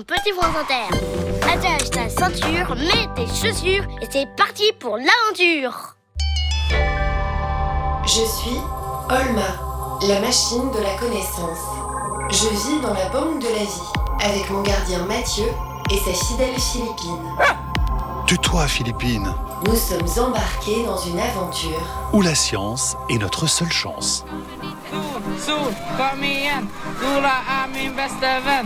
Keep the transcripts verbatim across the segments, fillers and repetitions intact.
petit France Inter. Attache ta ceinture, mets tes chaussures et c'est parti pour l'aventure. Je suis Olma, la machine de la connaissance. Je vis dans la banque de la vie avec mon gardien Mathieu et sa fidèle Philippine. Tais-toi, Philippine. Nous sommes embarqués dans une aventure où la science est notre seule chance. Sol, kom igen! Sola är min bästa vän!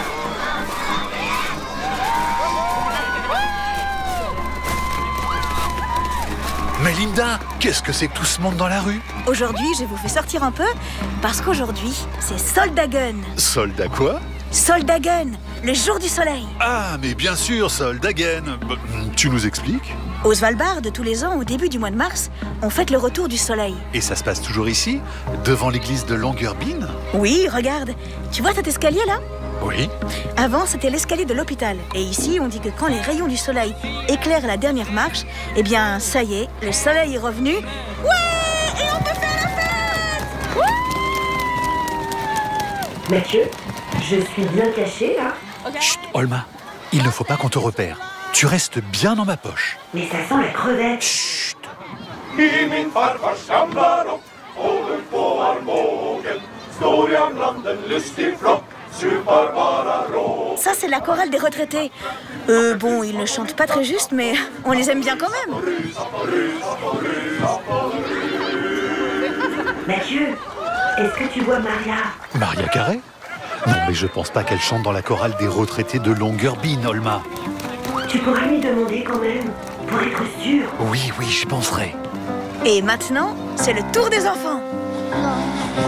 Mais Linda, qu'est-ce que c'est que tout ce monde dans la rue? Aujourd'hui, je vous fais sortir un peu parce qu'aujourd'hui, c'est Soldagen. Soldat quoi? Soldagen, le jour du soleil. Ah, mais bien sûr, Soldagen. Bah, tu nous expliques? Au Svalbard, tous les ans, au début du mois de mars, on fête le retour du soleil. Et ça se passe toujours ici, devant l'église de Longyearbyen? Oui, regarde. Tu vois cet escalier là? Oui. Avant, c'était l'escalier de l'hôpital. Et ici, on dit que quand les rayons du soleil éclairent la dernière marche, eh bien, ça y est, le soleil est revenu. Ouais! Et on peut faire la fête! Ouais! Mathieu, je suis bien caché là. Chut, Olma, il ne faut pas qu'on te repère. Tu restes bien dans ma poche. Mais ça sent la crevette. Chut. I min farfars gamla rock, håller på armbågen, står jag bland en lustig flock, supar bara rå. Ça, c'est la chorale des retraités. Euh, bon, ils ne chantent pas très juste, mais on les aime bien quand même. Mathieu, est-ce que tu vois Maria? Maria Carré? Non, mais je pense pas qu'elle chante dans la chorale des retraités de Longyearbyen, Olma. Tu pourrais lui demander quand même, pour être sûr. Oui, oui, j'y penserai. Et maintenant, c'est le tour des enfants. Non.